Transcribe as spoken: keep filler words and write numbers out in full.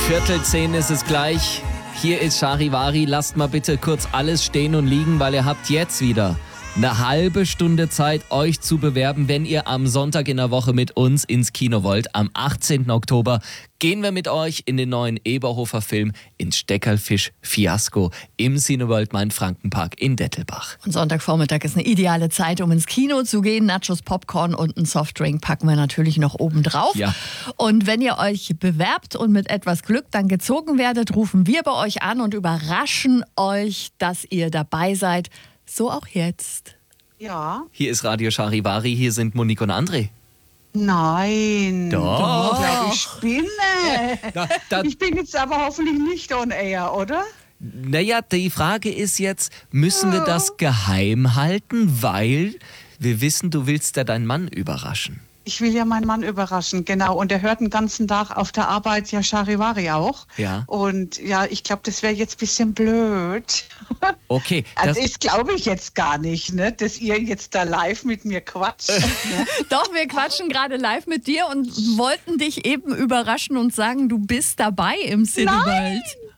Viertel zehn ist es gleich. Hier ist Charivari. Lasst mal bitte kurz alles stehen und liegen, weil ihr habt jetzt wieder eine halbe Stunde Zeit, euch zu bewerben, wenn ihr am Sonntag in der Woche mit uns ins Kino wollt. Am achtzehnten Oktober gehen wir mit euch in den neuen Eberhofer Film ins Steckerlfisch Fiasko im Cineworld Main-Franken-Park in Dettelbach. Und Sonntagvormittag ist eine ideale Zeit, um ins Kino zu gehen. Nachos, Popcorn und einen Softdrink packen wir natürlich noch oben drauf. Ja. Und wenn ihr euch bewerbt und mit etwas Glück dann gezogen werdet, rufen wir bei euch an und überraschen euch, dass ihr dabei seid. So auch jetzt. Ja. Hier ist Radio Charivari, hier sind Monique und André. Nein. Doch. Ich glaube, ich spinne. Da, da, Ich bin jetzt aber hoffentlich nicht on air, oder? naja, die Frage ist jetzt, müssen wir das geheim halten, weil wir wissen, du willst ja deinen Mann überraschen. Ich will ja meinen Mann überraschen, genau. Und er hört den ganzen Tag auf der Arbeit ja Charivari auch. Ja. Und ja, ich glaube, das wäre jetzt ein bisschen blöd. Okay. Also Das, das glaube ich jetzt gar nicht, ne, dass ihr jetzt da live mit mir quatscht. Ne? Doch, wir quatschen gerade live mit dir und wollten dich eben überraschen und sagen, du bist dabei im Cineworld.